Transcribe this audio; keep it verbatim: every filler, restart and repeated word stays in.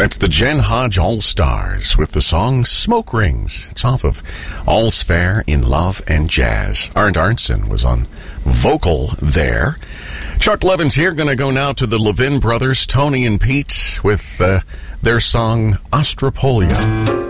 That's the Jen Hodge All-Stars with the song Smoke Rings. It's off of All's Fair in Love and Jazz. Arndt Arntzen was on vocal there. Chuck Levin's here. Going to go now to the Levin brothers, Tony and Pete, with uh, their song Ostropolia.